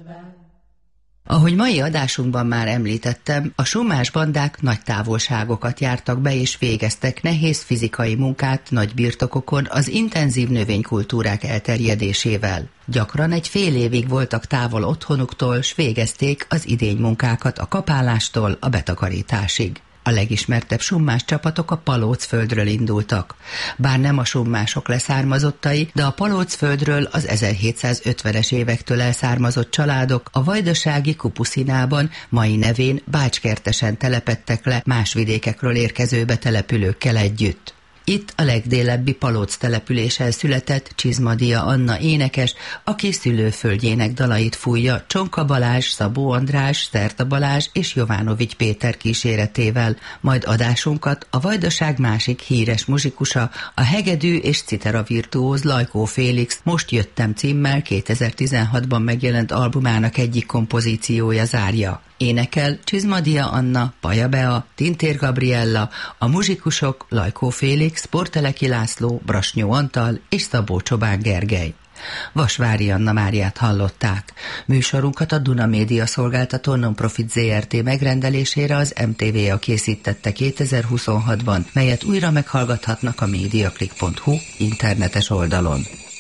Ahogy mai adásunkban már említettem, a summás bandák nagy távolságokat jártak be és végeztek nehéz fizikai munkát nagy birtokokon az intenzív növénykultúrák elterjedésével. Gyakran egy fél évig voltak távol otthonuktól, s végezték az idénymunkákat a kapálástól a betakarításig. A legismertebb summás csapatok a Palócföldről indultak. Bár nem a summások leszármazottai, de a Palócföldről az 1750-es évektől elszármazott családok a vajdasági Kupuszinában, mai nevén Bácskertesen telepedtek le más vidékekről érkező betelepülőkkel együtt. Itt a legdélebbi Palóc településen született Csizmadia Anna énekes, aki szülőföldjének dalait fújja Csonka Balázs, Szabó András, Szerta Balázs és Jovánovics Péter kíséretével, majd adásunkat a Vajdaság másik híres muzsikusa, a hegedű és citera virtuóz Lajkó Félix Most jöttem címmel 2016-ban megjelent albumának egyik kompozíciója zárja. Énekel Csizmadia Anna, Paja Bea, Tintér Gabriella, a muzsikusok Lajkó Félix, Porteleki László, Brasnyó Antal és Szabó Csobán Gergely. Vasvári Anna Máriát hallották. Műsorunkat a Duna Média szolgáltató Nonprofit Zrt. Megrendelésére az MTV-a készítette 2026-ban, melyet újra meghallgathatnak a mediaclick.hu internetes oldalon.